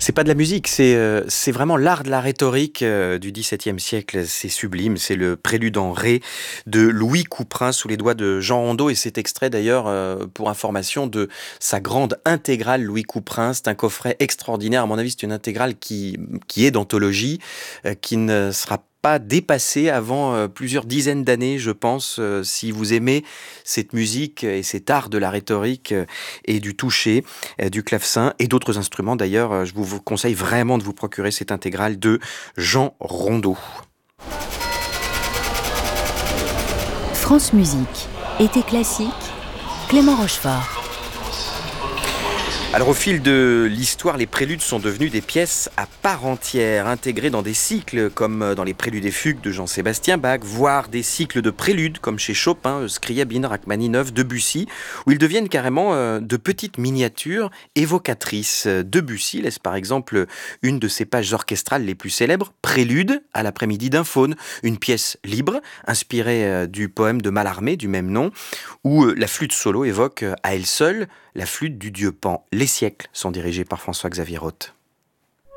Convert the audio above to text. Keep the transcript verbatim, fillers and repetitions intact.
C'est pas de la musique, c'est euh, c'est vraiment l'art de la rhétorique euh, du dix-septième siècle. C'est sublime, c'est le prélude en ré de Louis Couperin sous les doigts de Jean Rondeau. Et c'est extrait d'ailleurs, euh, pour information, de sa grande intégrale Louis Couperin. C'est un coffret extraordinaire. À mon avis, c'est une intégrale qui, qui est d'anthologie, euh, qui ne sera pas dépassé avant euh, plusieurs dizaines d'années, je pense, euh, si vous aimez cette musique et cet art de la rhétorique euh, et du toucher, euh, du clavecin et d'autres instruments. D'ailleurs, euh, je vous vous conseille vraiment de vous procurer cette intégrale de Jean Rondeau. France Musique, été classique, Clément Rochefort. Alors au fil de l'histoire, les préludes sont devenus des pièces à part entière, intégrées dans des cycles comme dans les préludes et fugues de Jean-Sébastien Bach, voire des cycles de préludes comme chez Chopin, Scriabine, Rachmaninov, Debussy, où ils deviennent carrément euh, de petites miniatures évocatrices. Debussy laisse par exemple une de ses pages orchestrales les plus célèbres, Prélude à l'après-midi d'un faune, une pièce libre inspirée euh, du poème de Mallarmé du même nom, où euh, la flûte solo évoque euh, à elle seule la flûte du dieu Pan. Les siècles sont dirigés par François-Xavier Roth.